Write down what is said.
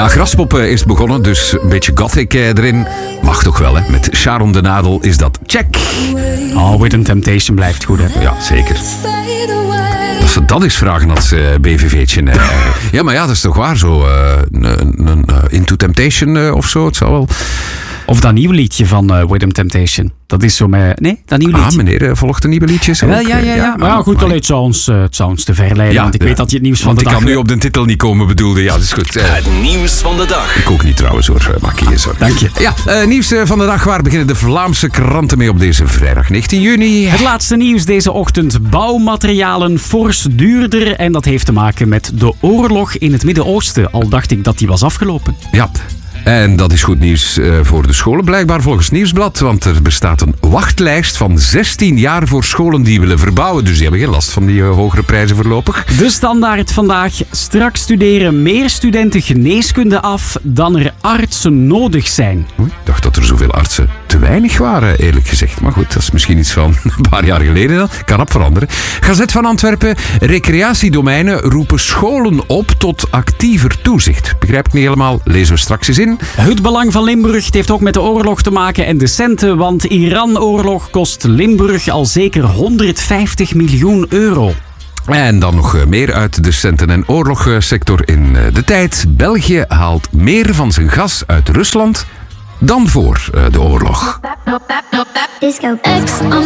Ja, Graspop is begonnen, dus een beetje gothic erin. Mag toch wel, hè? Met Sharon de Nadel is dat check. Oh, With Temptation blijft goed, hè? Ja, zeker. Dat ze dat eens vragen als BVV'tje. Ja, maar ja, dat is toch waar zo. Into Temptation of zo, het zal wel... Of dat nieuwe liedje van With Temptation. Dat is zo met... Nee, dat nieuwe liedje. Ah, meneer volgt de nieuwe liedjes ook. Ja. Maar ja, goed, het zou ons te verleiden. Want ik weet dat je het nieuws van de dag... Want ik kan nu op de titel niet komen, bedoelde. Ja, dat is goed. Het nieuws van de dag. Ik ook niet trouwens hoor, maak je geen zorgen. Dank je. Ja, nieuws van de dag. Waar beginnen de Vlaamse kranten mee op deze vrijdag 19 juni? Het laatste nieuws deze ochtend. Bouwmaterialen fors duurder. En dat heeft te maken met de oorlog in het Midden-Oosten. Al dacht ik dat die was afgelopen. Ja. En dat is goed nieuws voor de scholen, blijkbaar volgens Nieuwsblad. Want er bestaat een wachtlijst van 16 jaar voor scholen die willen verbouwen. Dus die hebben geen last van die hogere prijzen voorlopig. De Standaard vandaag. Straks studeren meer studenten geneeskunde af dan er artsen nodig zijn. Oei, ik dacht dat er zoveel artsen te weinig waren, eerlijk gezegd. Maar goed, dat is misschien iets van een paar jaar geleden dan. Kan op veranderen. Gazet van Antwerpen. Recreatiedomeinen roepen scholen op tot actiever toezicht. Begrijp ik niet helemaal. Lezen we straks eens in. Het belang van Limburg heeft ook met de oorlog te maken en de centen, want Iran-oorlog kost Limburg al zeker 150 miljoen euro. En dan nog meer uit de centen- en oorlogssector in de tijd. België haalt meer van zijn gas uit Rusland dan voor de oorlog.